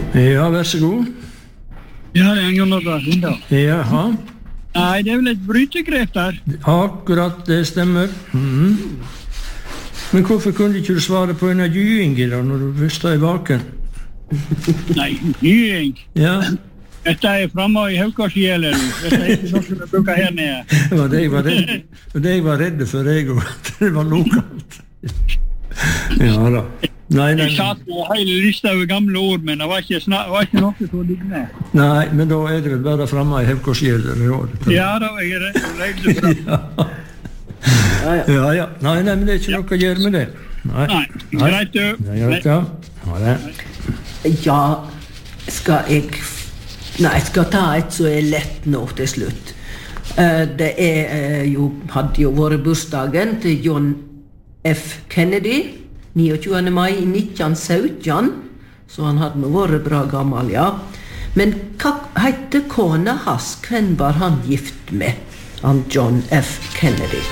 Ja, vær så god. Ja, det Jon Oddvarsen da. Jaha. Nei, det vel et brytegrep der. Akkurat, det stemmer. Men hvorfor kunne ikke du svare på en av gyingen da, når du først er vaken? Nei, gying. Ja. Dette fremme i Haukårsgjeler. Dette ikke noe som vi bruker her nede. Det var det jeg var redd for, jeg og det var lokalt. Ja da. Nei. Jeg satt på hele lista over gamle ord, men det var ikke noe som lignende. Nei, men da er det vel bare fremme i Haukårsgjeler i år. Ja, da er jeg redd for det. Ja. Nei, men det er ikke noe å gjøre med det. Nei. Greit du. Det er greit, ja. Ha det. Ja, jeg skal ta et så er lett nå til slutt. Det hadde jo vært bursdagen til John F. Kennedy, 29. mai 1917, så han hadde nå vært bra gammel, ja. Men hva heter kona hans? Hvem var han gift med? Han John F. Kennedy.